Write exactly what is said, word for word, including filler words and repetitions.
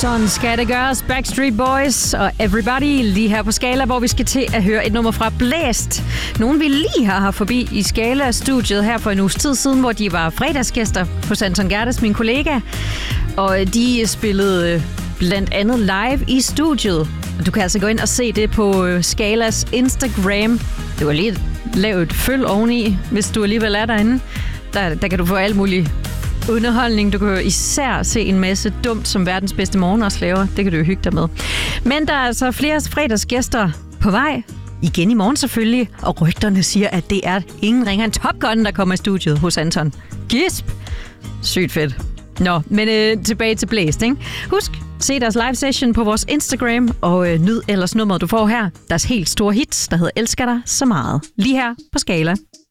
Sådan skal det gøres. Backstreet Boys og Everybody lige her på Skala, hvor vi skal til at høre et nummer fra Blæst. Nogen vi lige har haft forbi i Skala-studiet her for en uges tid siden, hvor de var fredagsgæster hos Anton Gerdes, min kollega. Og de spillede blandt andet live i studiet. Du kan altså gå ind og se det på Skalas Instagram. Det var lige lavet et følg oveni, hvis du alligevel er derinde. Der, der kan du få alt muligt underholdning. Du kan jo især se en masse dumt, som verdens bedste morgen også laver. Det kan du jo hygge dig med. Men der er altså flere fredagsgæster på vej. Igen i morgen selvfølgelig. Og rygterne siger, at det er ingen ringer en Top Gun, der kommer i studiet hos Anton. Gisp! Sygt fedt. Nå, men øh, tilbage til Blæst, ikke? Husk, se deres live session på vores Instagram, og øh, nyd ellers nummeret, du får her. Deres helt store hits, der hedder Elsker dig så meget. Lige her på Skala.